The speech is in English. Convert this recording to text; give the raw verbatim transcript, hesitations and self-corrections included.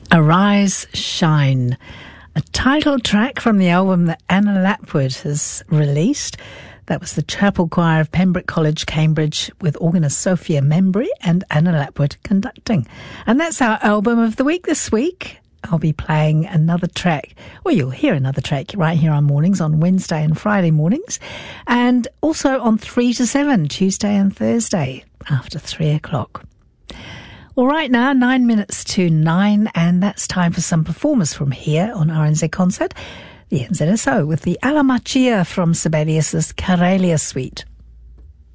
Arise, Shine, a title track from the album that Anna Lapwood has released. That was the Chapel Choir of Pembroke College, Cambridge, with organist Sophia Membry and Anna Lapwood conducting. And that's our album of the week this week. I'll be playing another track, well, you'll hear another track right here on Mornings on Wednesday and Friday mornings, and also on three to seven, Tuesday and Thursday, after three o'clock. All right, now, nine minutes to nine, and that's time for some performers from here on R N Z Concert, the N Z S O, with the Alla Machia from Sibelius's Karelia Suite.